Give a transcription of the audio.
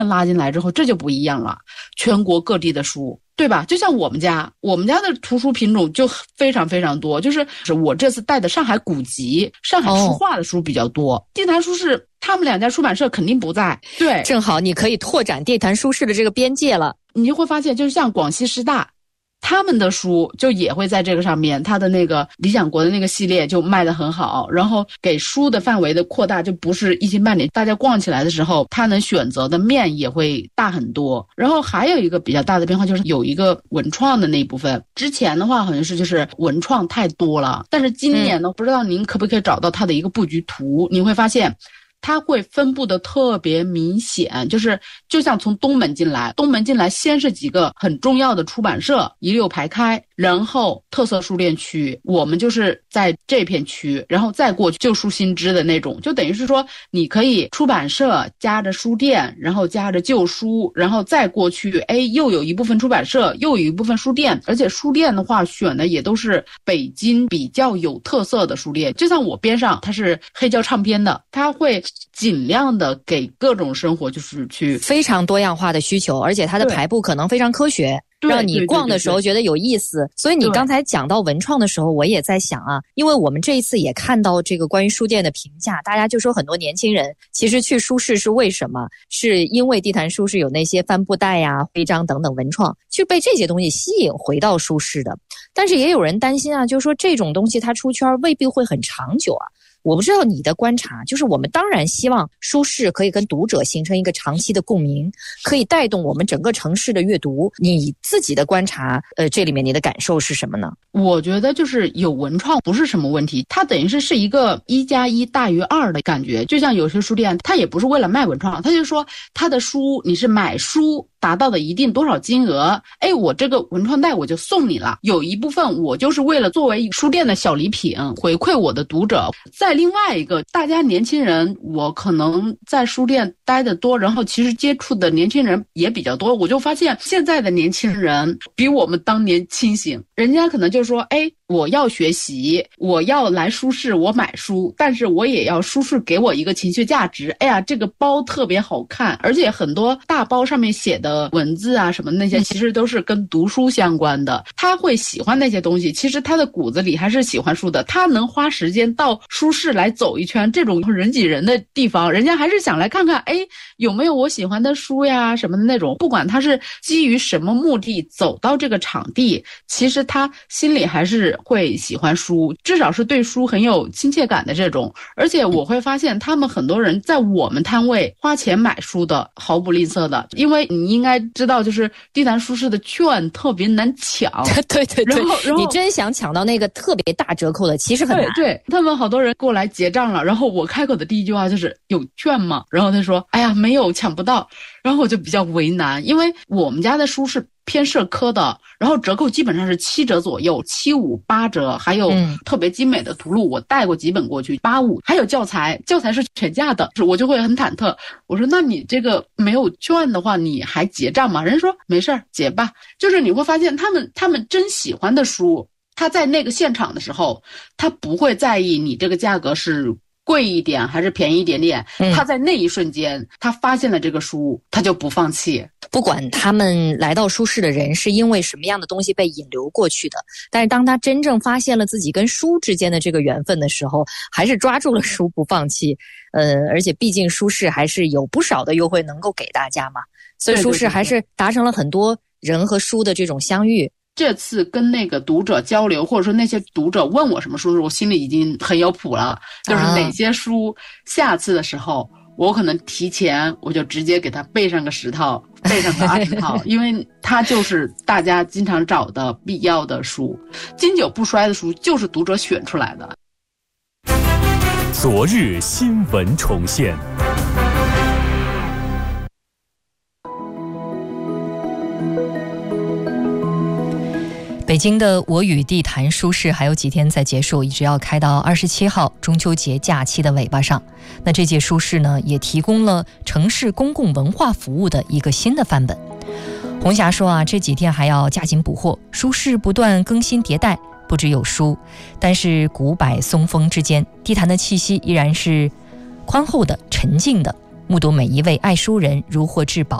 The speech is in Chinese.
拉进来之后，这就不一样了，全国各地的书，对吧？就像我们家的图书品种就非常非常多，就是我这次带的上海古籍、上海书画的书比较多，地坛书市他们2家出版社肯定不在，对， 正好你可以拓展地坛书市的这个边界了。 你就会发现，就是像广西师大。他们的书就也会在这个上面，他的那个理想国的那个系列就卖得很好，然后给书的范围的扩大，就不是一星半点，大家逛起来的时候，他能选择的面也会大很多。然后还有一个比较大的变化，就是有一个文创的那一部分，之前的话好像是就是文创太多了，但是今年呢，不知道您可不可以找到它的一个布局图，你会发现它会分布的特别明显，就像从东门进来先是几个很重要的出版社一溜排开，然后特色书店区，我们就是在这片区，然后再过去旧书新知的那种，就等于是说你可以出版社夹着书店，然后夹着旧书，然后再过去，又有一部分出版社，又有一部分书店，而且书店的话选的也都是北京比较有特色的书店，就像我边上它是黑胶唱片的，它会尽量的给各种生活就是去非常多样化的需求，而且它的排布可能非常科学，让你逛的时候觉得有意思。所以你刚才讲到文创的时候，我也在想啊，因为我们这一次也看到这个关于书店的评价，大家就说很多年轻人其实去书市是为什么？是因为地坛书市有那些帆布袋呀、徽章等等文创，就被这些东西吸引回到书市的。但是也有人担心啊，就是说这种东西它出圈未必会很长久啊。我不知道你的观察，就是我们当然希望书市可以跟读者形成一个长期的共鸣，可以带动我们整个城市的阅读。你自己的观察，这里面你的感受是什么呢？ 我觉得就是有文创不是什么问题，它等于是一个1+1大于2的感觉。就像有些书店，它也不是为了卖文创，它就说它的书你是买书达到的一定多少金额，我这个文创袋我就送你了。有一部分我就是为了作为书店的小礼品回馈我的读者。再另外一个，大家年轻人，我可能在书店待得多，然后其实接触的年轻人也比较多，我就发现现在的年轻人比我们当年清醒，人家可能就说，我要学习，我要来书市，我买书，但是我也要书市给我一个情绪价值。这个包特别好看，而且很多大包上面写的文字啊什么的那些，其实都是跟读书相关的。他会喜欢那些东西，其实他的骨子里还是喜欢书的。他能花时间到书市来走一圈，这种人挤人的地方，人家还是想来看看，有没有我喜欢的书呀什么的那种。不管他是基于什么目的走到这个场地，其实他心里还是会喜欢书，至少是对书很有亲切感的这种。而且我会发现他们很多人在我们摊位花钱买书的毫不吝啬的，因为你应该知道，就是地坛书市的券特别难抢对对对， 然后你真想抢到那个特别大折扣的其实很难。 对，他们好多人过来结账了，然后我开口的第一句话就是有券吗？然后他说没有，抢不到。然后我就比较为难，因为我们家的书是偏社科的，然后折扣基本上是7折左右，7、5、8折，还有特别精美的图录，我带过几本过去，8、5，还有教材是全价的，我就会很忐忑。我说那你这个没有券的话，你还结账吗？人家说没事儿，结吧。就是你会发现他们真喜欢的书，他在那个现场的时候，他不会在意你这个价格是贵一点还是便宜一点点，他在那一瞬间他发现了这个书，他就不放弃。 不管他们来到书市的人是因为什么样的东西被引流过去的，但是当他真正发现了自己跟书之间的这个缘分的时候，还是抓住了书不放弃。而且毕竟书市还是有不少的优惠能够给大家嘛，所以书市还是达成了很多人和书的这种相遇。 这次跟那个读者交流，或者说那些读者问我什么书，我心里已经很有谱了，就是哪些书下次的时候我可能提前我就直接给他备上个10套，备上个20套因为它就是大家经常找的必要的书，经久不衰的书就是读者选出来的。 昨日新闻重现。 北京的我与地坛书市还有几天才结束，一直要开到27号中秋节假期的尾巴上。那这届书市呢，也提供了城市公共文化服务的一个新的范本。红霞说啊，这几天还要加紧补货，书市不断更新迭代，不只有书，但是古柏松风之间，地坛的气息依然是宽厚的、沉静的。 目睹每一位爱书人如获至宝。